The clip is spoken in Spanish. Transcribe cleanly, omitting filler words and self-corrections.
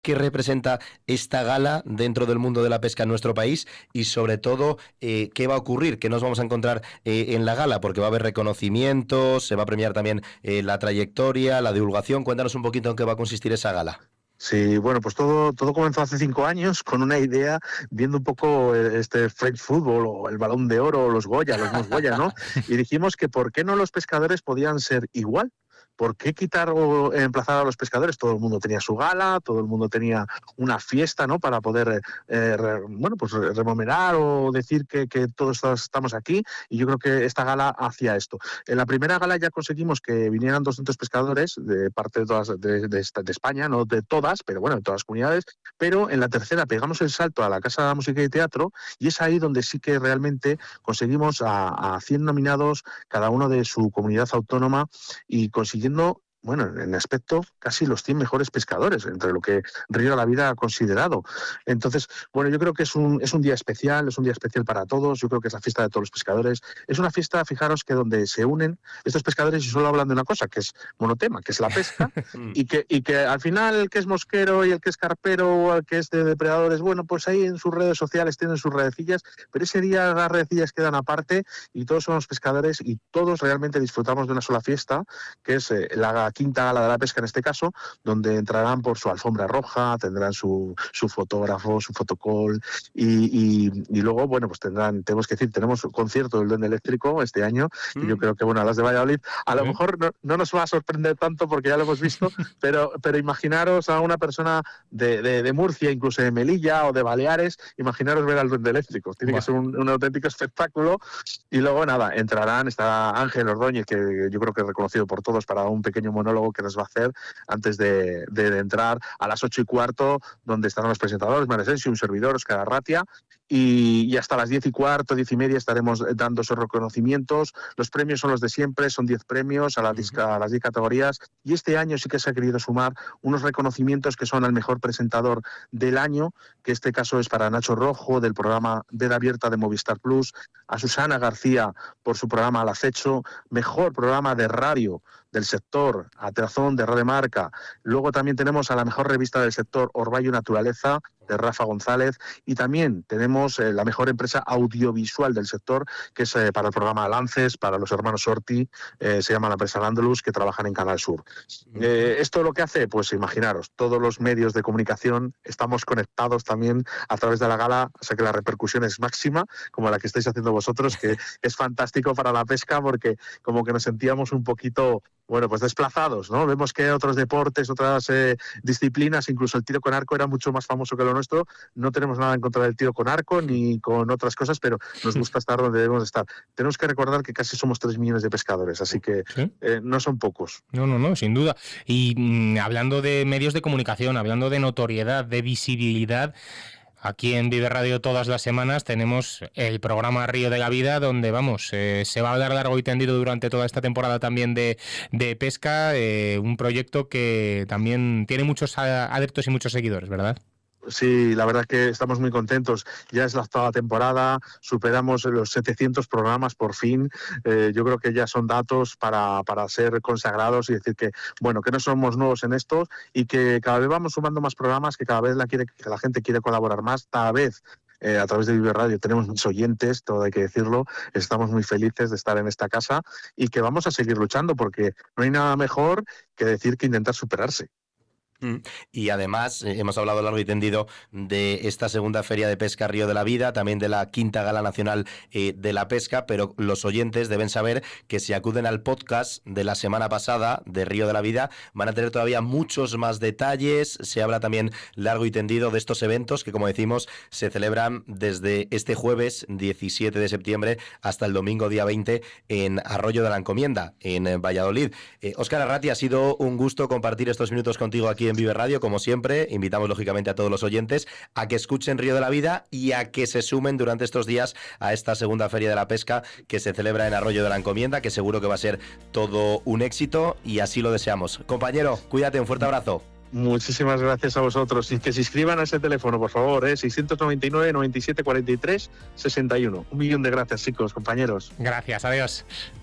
qué representa esta gala dentro del mundo de la pesca en nuestro país y sobre todo qué va a ocurrir, qué nos vamos a encontrar en la gala, porque va a haber reconocimientos, se va a premiar también la trayectoria, la divulgación. Cuéntanos un poquito en qué va a consistir esa gala. Sí, bueno, pues todo comenzó hace 5 años con una idea, viendo un poco este French Football o el Balón de Oro o los Goya, los Mos Goya, ¿no? Y dijimos que ¿por qué no los pescadores podían ser igual? ¿Por qué quitar o emplazar a los pescadores? Todo el mundo tenía su gala, todo el mundo tenía una fiesta, ¿no? Para poder, pues rememorar o decir que todos estamos aquí. Y yo creo que esta gala hacía esto. En la primera gala ya conseguimos que vinieran 200 pescadores de parte de todas de España, no de todas, pero bueno, de todas las comunidades. Pero en la tercera pegamos el salto a la Casa de Música y Teatro y es ahí donde sí que realmente conseguimos a 100 nominados, cada uno de su comunidad autónoma, y consiguiendo, bueno, en aspecto casi los 100 mejores pescadores, entre lo que Río de la Vida ha considerado. Entonces, bueno, yo creo que es un día especial, es un día especial para todos. Yo creo que es la fiesta de todos los pescadores. Es una fiesta, fijaros, que donde se unen estos pescadores y solo hablan de una cosa, que es monotema, que es la pesca, y que al final el que es mosquero y el que es carpero o el que es de depredadores, bueno, pues ahí en sus redes sociales tienen sus redecillas, pero ese día las redecillas quedan aparte y todos somos pescadores y todos realmente disfrutamos de una sola fiesta, que es la quinta gala de la pesca en este caso, donde entrarán por su alfombra roja, tendrán su fotógrafo, su fotocall y luego, bueno, pues tenemos que decir, tenemos un concierto del Duende Eléctrico este año, y yo creo que, bueno, a las de Valladolid, a lo mejor no nos va a sorprender tanto porque ya lo hemos visto, pero imaginaros a una persona de Murcia, incluso de Melilla o de Baleares, imaginaros ver al Duende Eléctrico. Tiene que ser un auténtico espectáculo. Y luego, nada, estará Ángel Ordóñez, que yo creo que es reconocido por todos, para un pequeño monólogo que nos va a hacer antes de entrar a las 8:15, donde estarán los presentadores, Maresensio, un servidor, Óscar Arratia, y hasta las 10:15, 10:30 estaremos dando esos reconocimientos. Los premios son los de siempre, son 10 premios a las 10 categorías, y este año sí que se ha querido sumar unos reconocimientos que son al mejor presentador del año, que este caso es para Nacho Rojo, del programa Veda Abierta de Movistar Plus, a Susana García por su programa Al Acecho, mejor programa de radio del sector, a Teazón de Radio Marca. Luego también tenemos a la mejor revista del sector, Orvallo y Naturaleza, de Rafa González, y también tenemos la mejor empresa audiovisual del sector, que es para el programa Lances, para los hermanos Orti, se llama la empresa Landalus, que trabajan en Canal Sur. ¿Esto lo que hace? Pues imaginaros, todos los medios de comunicación estamos conectados también a través de la gala, o sea que la repercusión es máxima, como la que estáis haciendo vosotros, que es fantástico para la pesca, porque como que nos sentíamos un poquito, bueno, pues desplazados, ¿no? Vemos que otros deportes, otras disciplinas, incluso el tiro con arco era mucho más famoso que lo nuestro. No tenemos nada en contra del tiro con arco ni con otras cosas, pero nos gusta estar donde debemos estar. Tenemos que recordar que casi somos 3 millones de pescadores, así que ¿sí? No son pocos. No, sin duda. Y hablando de medios de comunicación, hablando de notoriedad, de visibilidad, aquí en Vive Radio todas las semanas tenemos el programa Río de la Vida, donde se va a hablar largo y tendido durante toda esta temporada también de pesca, un proyecto que también tiene muchos adeptos y muchos seguidores, ¿verdad? Sí, la verdad que estamos muy contentos. Ya es la 8ª temporada, superamos los 700 programas por fin. Yo creo que ya son datos para ser consagrados y decir que, bueno, que no somos nuevos en esto y que cada vez vamos sumando más programas, que cada vez la gente quiere colaborar más, cada vez. A través de Vive Radio tenemos muchos oyentes, todo hay que decirlo, estamos muy felices de estar en esta casa y que vamos a seguir luchando, porque no hay nada mejor que decir que intentar superarse. Y además hemos hablado largo y tendido de esta segunda Feria de Pesca Río de la Vida, también de la quinta Gala Nacional de la Pesca, pero los oyentes deben saber que si acuden al podcast de la semana pasada de Río de la Vida van a tener todavía muchos más detalles. Se habla también largo y tendido de estos eventos que, como decimos, se celebran desde este jueves 17 de septiembre hasta el domingo día 20 en Arroyo de la Encomienda, en Valladolid. Óscar Arratia, ha sido un gusto compartir estos minutos contigo aquí en Vive Radio, como siempre. Invitamos lógicamente a todos los oyentes a que escuchen Río de la Vida y a que se sumen durante estos días a esta segunda Feria de la Pesca que se celebra en Arroyo de la Encomienda, que seguro que va a ser todo un éxito y así lo deseamos. Compañero, cuídate, un fuerte abrazo. Muchísimas gracias a vosotros y que se inscriban a ese teléfono, por favor, 699 97 43 61. 1 millón de gracias, chicos, compañeros. Gracias, adiós.